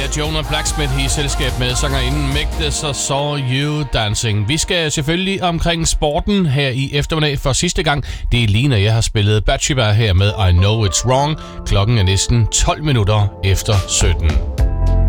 Jonah Blacksmith i selskab med sangerinden Meg This og Saw You Dancing. Vi skal selvfølgelig omkring sporten her i eftermiddag for sidste gang. Det er lige når jeg har spillet Bathsheba her med I Know It's Wrong. Klokken er næsten 12 minutter efter 17.